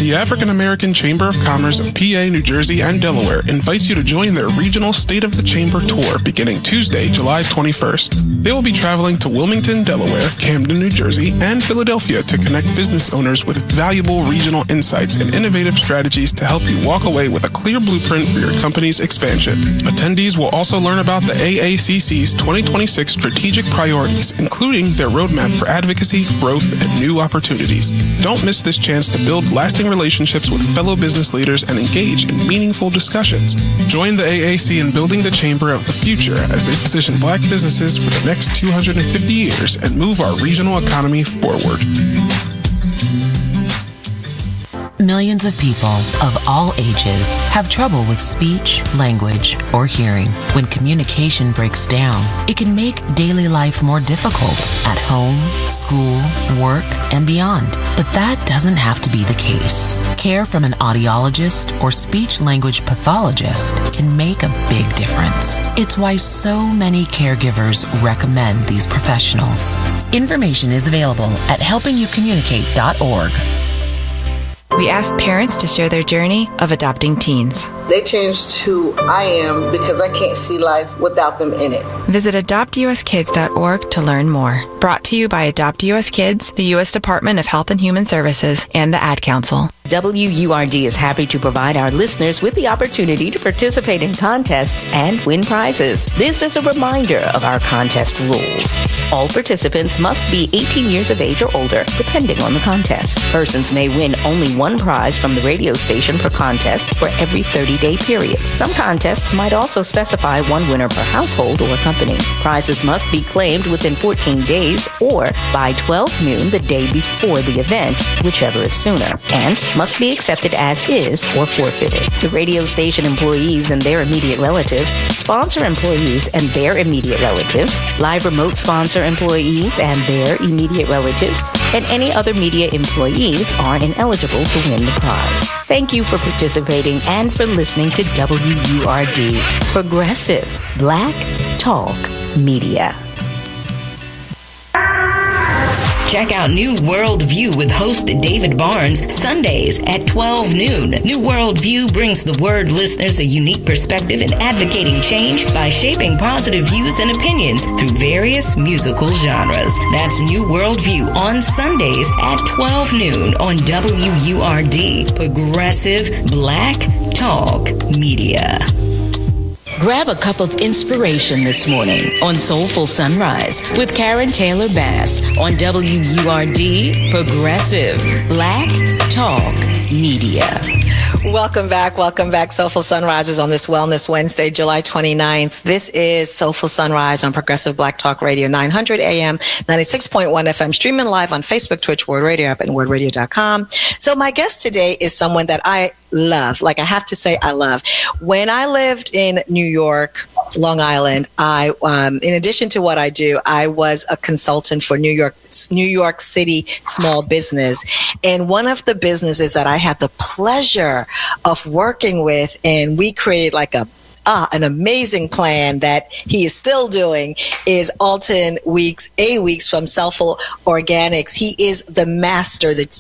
The African American Chamber of Commerce of PA, New Jersey, and Delaware invites you to join their regional State of the Chamber tour beginning Tuesday, July 21st. They will be traveling to Wilmington, Delaware, Camden, New Jersey, and Philadelphia to connect business owners with valuable regional insights and innovative strategies to help you walk away with a clear blueprint for your company's expansion. Attendees will also learn about the AACC's 2026 strategic priorities, including their roadmap for advocacy, growth, and new opportunities. Don't miss this chance to build lasting relationships with fellow business leaders and engage in meaningful discussions. Join the AAC in building the chamber of the future as they position Black businesses for the next 250 years and move our regional economy forward. Millions of people of all ages have trouble with speech, language, or hearing. When communication breaks down, it can make daily life more difficult at home, school, work, and beyond. But that doesn't have to be the case. Care from an audiologist or speech-language pathologist can make a big difference. It's why so many caregivers recommend these professionals. Information is available at helpingyoucommunicate.org. We asked parents to share their journey of adopting teens. They changed who I am because I can't see life without them in it. Visit adoptuskids.org to learn more. Brought to you by Adopt US Kids, the U.S. Department of Health and Human Services, and the Ad Council. WURD is happy to provide our listeners with the opportunity to participate in contests and win prizes. This is a reminder of our contest rules. All participants must be 18 years of age or older, depending on the contest. Persons may win only one prize from the radio station per contest for every 30-day period. Some contests might also specify one winner per household or company. Prizes must be claimed within 14 days or by 12 noon the day before the event, whichever is sooner, and must be accepted as is or forfeited. The radio station employees and their immediate relatives, sponsor employees and their immediate relatives, live remote sponsor employees and their immediate relatives, and any other media employees are ineligible to win the prize. Thank you for participating and for listening to WURD, Progressive Black Talk Media. Check out New World View with host David Barnes, Sundays at 12 noon. New World View brings the Word listeners a unique perspective in advocating change by shaping positive views and opinions through various musical genres. That's New World View on Sundays at 12 noon on WURD, Progressive Black Talk Media. Grab a cup of inspiration this morning on Soulful Sunrise with Karen Taylor Bass on WURD, Progressive Black Talk Media. Welcome back. Soulful Sunrises on this Wellness Wednesday, July 29th. This is Soulful Sunrise on Progressive Black Talk Radio, 900 AM, 96.1 FM, streaming live on Facebook, Twitch, Word Radio app, and wordradio.com. So my guest today is someone that I love. Like, I have to say I love. When I lived in New York, Long Island, I, in addition to what I do, I was a consultant for New York City small business. And one of the businesses that I had the pleasure of working with, and we created like an amazing plan that he is still doing, is Alton Weeks from Soulful Organics. He is the master, the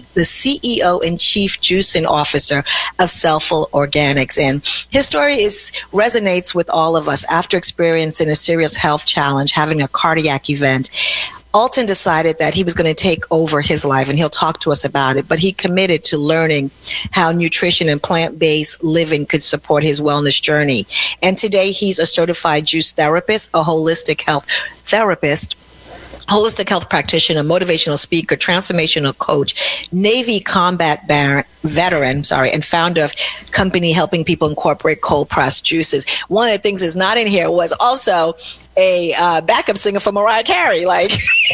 CEO and chief juicing officer of Soulful Organics. And his story resonates with all of us. After experiencing a serious health challenge, having a cardiac event, Alton decided that he was going to take over his life, and he'll talk to us about it, but he committed to learning how nutrition and plant-based living could support his wellness journey. And today he's a certified juice therapist, a holistic health therapist, holistic health practitioner, motivational speaker, transformational coach, Navy combat veteran, and founder of company helping people incorporate cold pressed juices. One of the things that's not in here was also a backup singer for Mariah Carey. Like,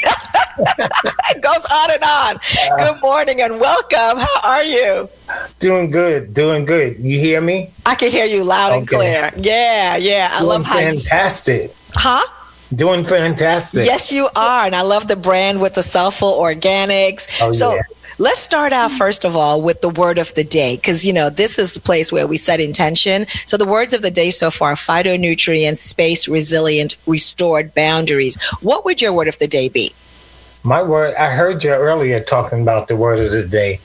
it goes on and on. Good morning and welcome. How are you? Doing good. You hear me? I can hear you loud and clear. Yeah. I love how fantastic. Doing fantastic. Yes, you are. And I love the brand with the Soulful Organics. Let's start out, first of all, with the word of the day, because, this is the place where we set intention. So the words of the day so far: phytonutrients, space, resilient, restored, boundaries. What would your word of the day be? My word, I heard you earlier talking about the word of the day.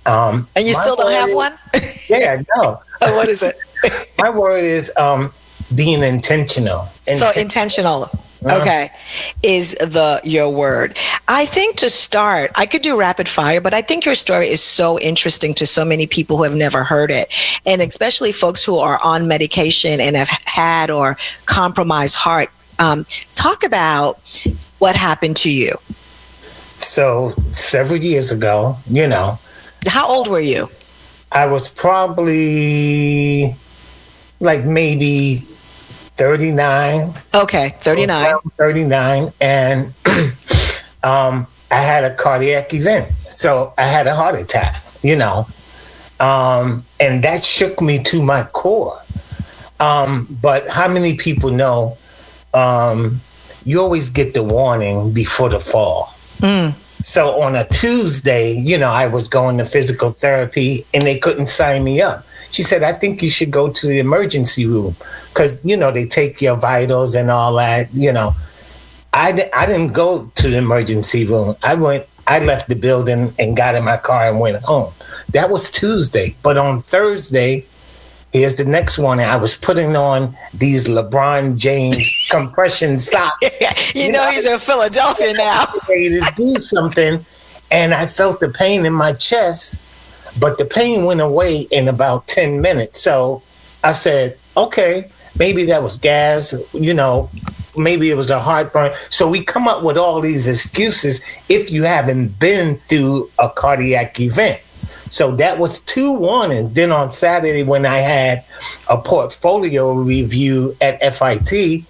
And you still don't have one? Yeah, no. What is it? My word is being intentional. So intentional. Okay, is your word. I think to start, I could do rapid fire, but I think your story is so interesting to so many people who have never heard it, and especially folks who are on medication and have had or compromised heart. Talk about what happened to you. So several years ago, How old were you? I was probably like maybe 39. Okay, 39. 39. And I had a cardiac event. So I had a heart attack, and that shook me to my core. But how many people know you always get the warning before the fall? So on a Tuesday, I was going to physical therapy and they couldn't sign me up. She said, I think you should go to the emergency room because, they take your vitals and all that, I didn't go to the emergency room. I left the building and got in my car and went home. That was Tuesday. But on Thursday, here's the next one. I was putting on these LeBron James compression socks. He's in Philadelphia now. To do something. And I felt the pain in my chest. But the pain went away in about 10 minutes. So I said, okay, maybe that was gas, maybe it was a heartburn. So we come up with all these excuses if you haven't been through a cardiac event. So that was 2 warnings. Then on Saturday, when I had a portfolio review at FIT,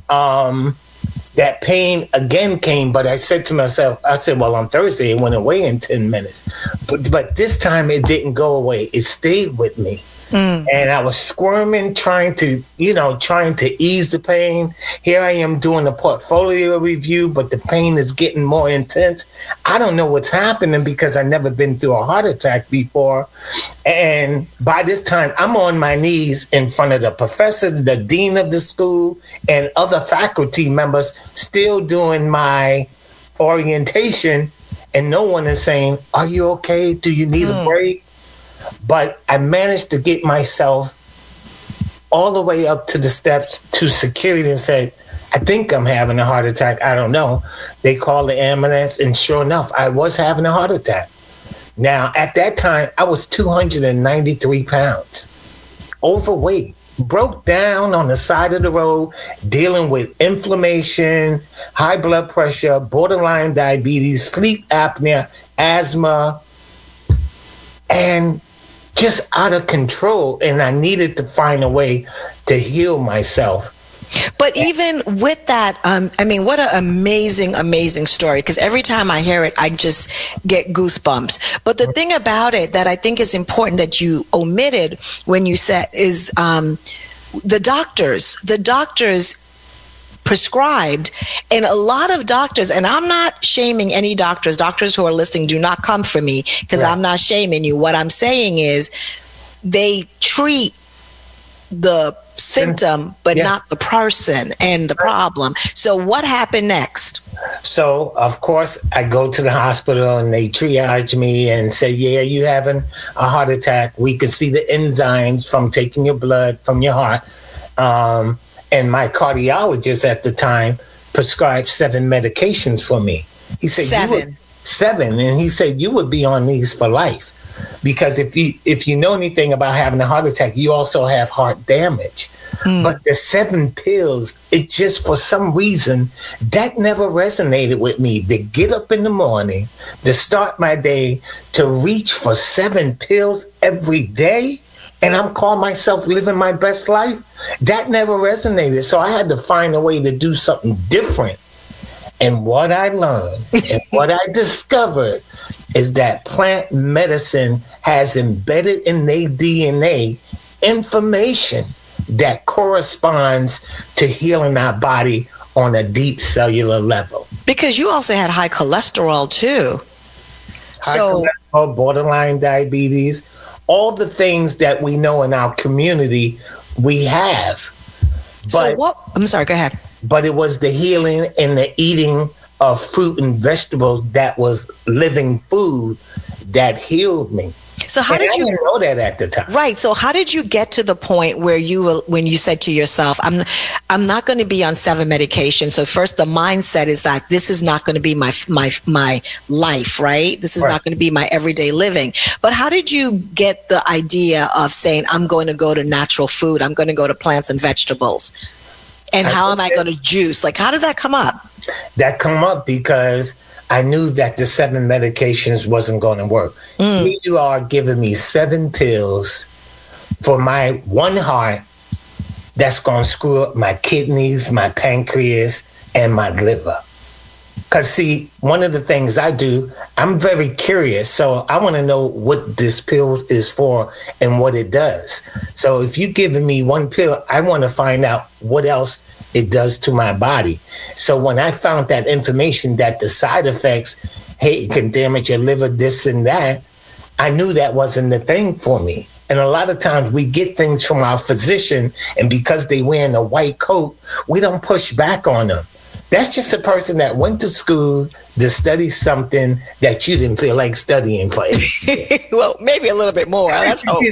that pain again came, but I said to myself, well, on Thursday, it went away in 10 minutes. But this time it didn't go away. It stayed with me. And I was squirming, trying to ease the pain. Here I am doing a portfolio review, but the pain is getting more intense. I don't know what's happening because I've never been through a heart attack before. And by this time, I'm on my knees in front of the professor, the dean of the school, and other faculty members still doing my orientation. And no one is saying, are you okay? Do you need a break? But I managed to get myself all the way up to the steps to security and said, I think I'm having a heart attack. I don't know. They called the ambulance, and sure enough, I was having a heart attack. Now, at that time, I was 293 pounds, overweight, broke down on the side of the road, dealing with inflammation, high blood pressure, borderline diabetes, sleep apnea, asthma, and just out of control. And I needed to find a way to heal myself. But even with that, what an amazing, amazing story. Because every time I hear it, I just get goosebumps. But the thing about it that I think is important that you omitted when you said is the doctors prescribed, and a lot of doctors, and I'm not shaming any doctors who are listening, do not come for me because I'm not shaming you. What I'm saying is they treat the symptom, but not the person and the problem. So what happened next? So, of course, I go to the hospital and they triage me and say, yeah, you having a heart attack. We could see the enzymes from taking your blood from your heart. And my cardiologist at the time prescribed 7 medications for me. He said, 7. And he said, you would be on these for life. Because if you know anything about having a heart attack, you also have heart damage. But the 7 pills, it just, for some reason, that never resonated with me. To get up in the morning, to start my day, to reach for 7 pills every day, and I'm calling myself living my best life, that never resonated. So I had to find a way to do something different. And what I learned and what I discovered is that plant medicine has embedded in their DNA information that corresponds to healing our body on a deep cellular level. Because you also had high cholesterol too. High cholesterol, borderline diabetes, all the things that we know in our community we have. But, I'm sorry, go ahead. But it was the healing and the eating of fruit and vegetables that was living food that healed me. So how did you know that at the time? Right. So how did you get to the point where when you said to yourself, I'm not going to be on 7 medications. So first the mindset is that this is not going to be my life, right? This is not going to be my everyday living. But how did you get the idea of saying, I'm going to go to natural food, I'm going to go to plants and vegetables? And how am I going to juice? Like, how did that come up? That come up because I knew that the 7 medications wasn't going to work. Here you are giving me 7 pills for my one heart that's going to screw up my kidneys, my pancreas, and my liver. Because, see, one of the things I do, I'm very curious. So I want to know what this pill is for and what it does. So if you're giving me one pill, I want to find out what else it does to my body. So when I found that information that the side effects, hey, it can damage your liver, this and that, I knew that wasn't the thing for me. And a lot of times we get things from our physician, and because they wearing a white coat, we don't push back on them. That's just a person that went to school to study something that you didn't feel like studying for. Well, maybe a little bit more. Let's hope.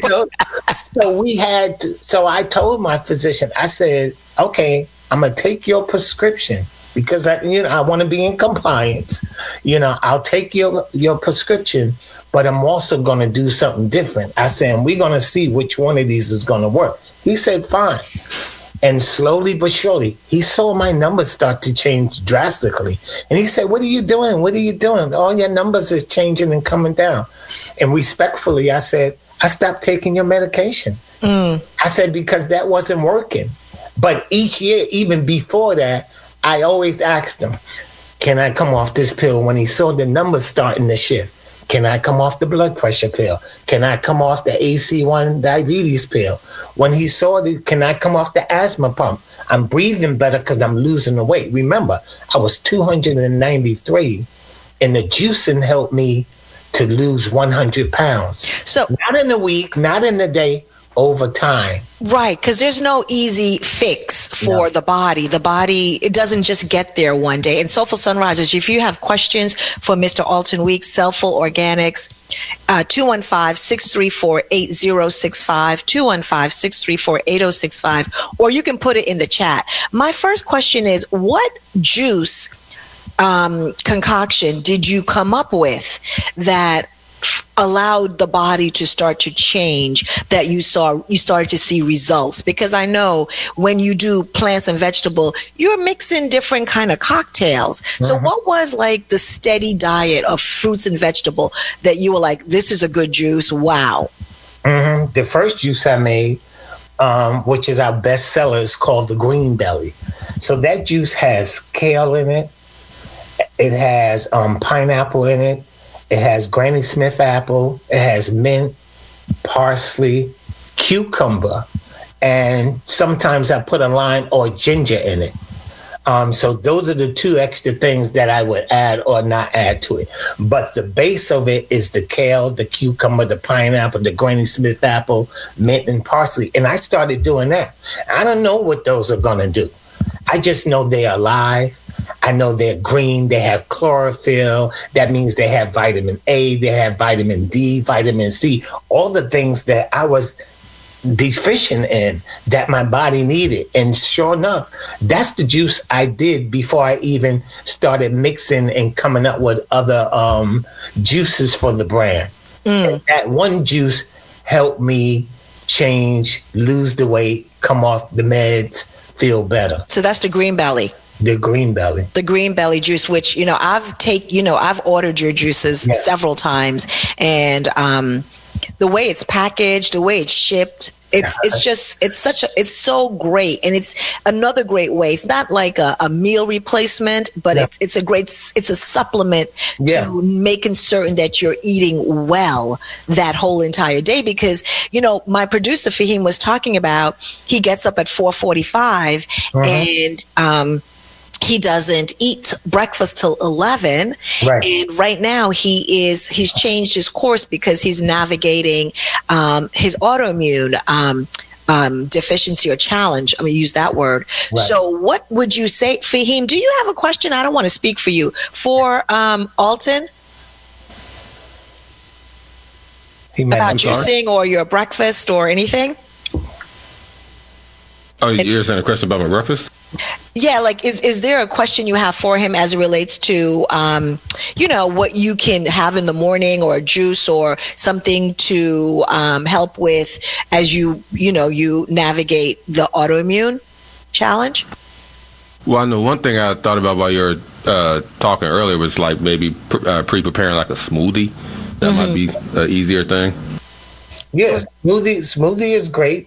So I told my physician, I said, okay, I'm going to take your prescription because I want to be in compliance. I'll take your prescription, but I'm also going to do something different. I said, we're going to see which one of these is going to work. He said, fine. And slowly but surely, he saw my numbers start to change drastically. And he said, what are you doing? What are you doing? All your numbers is changing and coming down. And respectfully, I said, I stopped taking your medication. I said, because that wasn't working. But each year, even before that, I always asked him, can I come off this pill? When he saw the numbers starting to shift, can I come off the blood pressure pill? Can I come off the AC1 diabetes pill? When he saw can I come off the asthma pump? I'm breathing better because I'm losing the weight. Remember, I was 293, and the juicing helped me to lose 100 pounds. So not in a week, not in a day, over time. Right, because there's no easy fix for the body. The body, it doesn't just get there one day. And Soulful Sunrises, if you have questions for Mr. Alton Weeks, Soulful Organics, 215-634-8065, 215-634-8065, or you can put it in the chat. My first question is, what juice concoction did you come up with that allowed the body to start to change, that you started to see results? Because I know when you do plants and vegetable, you're mixing different kind of cocktails. So what was like the steady diet of fruits and vegetable that you were like, this is a good juice? Wow. The first juice I made, which is our best seller, is called the Green Belly. So that juice has kale in it. It has pineapple in it. It has Granny Smith apple. It has mint, parsley, cucumber, and sometimes I put a lime or ginger in it. So those are the 2 extra things that I would add or not add to it. But the base of it is the kale, the cucumber, the pineapple, the Granny Smith apple, mint, and parsley. And I started doing that. I don't know what those are going to do. I just know they're alive. I know they're green. They have chlorophyll. That means they have vitamin A. They have vitamin D, vitamin C, all the things that I was deficient in that my body needed. And sure enough, that's the juice I did before I even started mixing and coming up with other juices for the brand. And that one juice helped me change, lose the weight, come off the meds, feel better. So that's the Green Belly. The Green Belly. The Green Belly juice, which, I've ordered your juices several times, and the way it's packaged, the way it's shipped, it's so great. And it's another great way. It's not like a meal replacement, but it's a supplement to making certain that you're eating well that whole entire day. Because, my producer Fahim was talking about, he gets up at 4:45 and, he doesn't eat breakfast till 11. Right. And right now he's changed his course because he's navigating his autoimmune deficiency or challenge. I'm going to use that word. Right. So what would you say, Fahim, do you have a question? I don't want to speak for you. For Alton? About juicing or your breakfast or anything? Oh, you're saying a question about my breakfast? Yeah, like is there a question you have for him as it relates to, what you can have in the morning, or juice or something to help with as you navigate the autoimmune challenge? Well, I know one thing I thought about while you were talking earlier was like maybe pre-preparing like a smoothie. That might be an easier thing. Yeah, smoothie is great.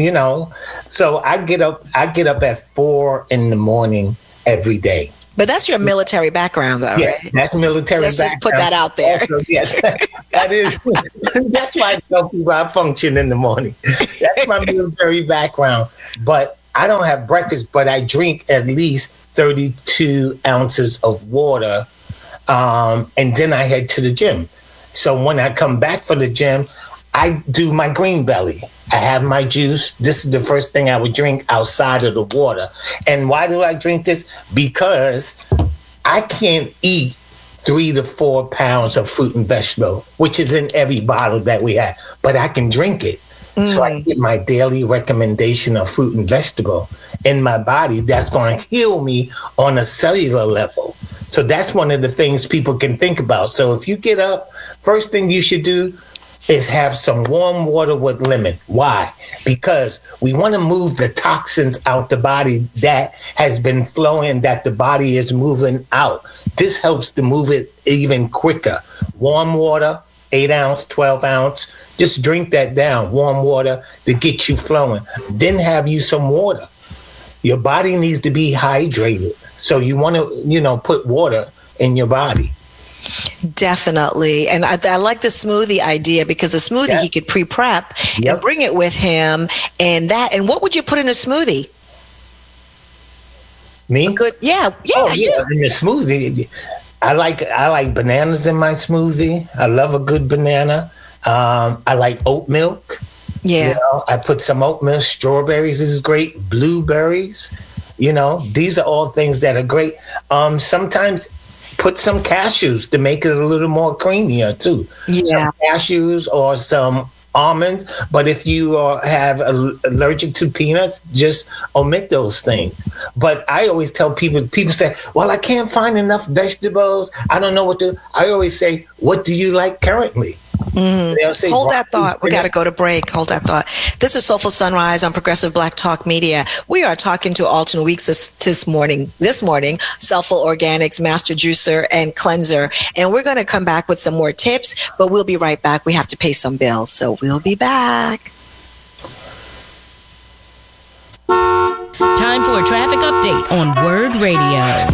So I get up at 4 a.m. every day. But that's your military background, though, yeah, right? That's military Let's background. just put that out there. Also, yes, that is. That's why I tell people I function in the morning. That's my military background. But I don't have breakfast, but I drink at least 32 ounces of water, and then I head to the gym. So when I come back from the gym, I do my green belly. I have my juice. This is the first thing I would drink outside of the water. And why do I drink this? Because I can't eat 3 to 4 pounds of fruit and vegetable, which is in every bottle that we have, but I can drink it. So I get my daily recommendation of fruit and vegetable in my body. That's going to heal me on a cellular level. So that's one of the things people can think about. So if you get up, first thing you should do is have some warm water with lemon. Why? Because we want to move the toxins out the body that has been flowing, that the body is moving out. This helps to move it even quicker. Warm water, 8 ounce, 12 ounce. Just drink that down, warm water, to get you flowing. Then have you some water. Your body needs to be hydrated. So you want to, put water in your body. Definitely. And I like the smoothie idea, because a smoothie he could pre-prep and bring it with him. And what would you put in a smoothie? Me? In the smoothie, I like bananas in my smoothie. I love a good banana. I like oat milk. Yeah. I put some oat milk. Strawberries is great. Blueberries. These are all things that are great. Sometimes put some cashews to make it a little more creamier too. Yeah. Some cashews or some almonds. But if you have allergic to peanuts, just omit those things. But I always tell people say, well, I can't find enough vegetables. I don't know what to. I always say, what do you like currently? Mm-hmm. Hold that thought. We got to go to break. Hold that thought. This is Soulful Sunrise on Progressive Black Talk Media. We are talking to Alton Weeks this morning, Soulful Organics Master Juicer and Cleanser. And we're going to come back with some more tips, but we'll be right back. We have to pay some bills, so we'll be back. Time for a traffic update on Word Radio.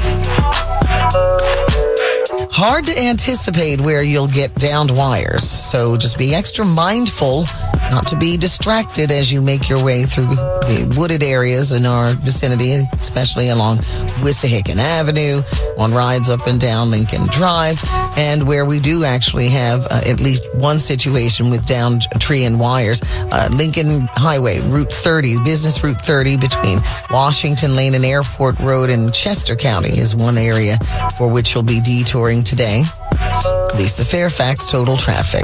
Hard to anticipate where you'll get downed wires, so just be extra mindful not to be distracted as you make your way through the wooded areas in our vicinity, especially along Wissahickon Avenue, on rides up and down Lincoln Drive, and where we do actually have at least one situation with downed tree and wires. Lincoln Highway, Route 30, Business Route 30 between Washington Lane and Airport Road in Chester County is one area for which you'll be detouring today. Lisa Fairfax, Total Traffic.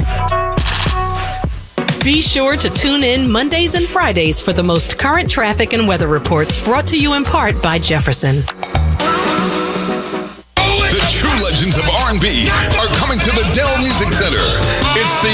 Be sure to tune in Mondays and Fridays for the most current traffic and weather reports, brought to you in part by Jefferson. The true legends of R&B are coming to the Dell Music Center. It's the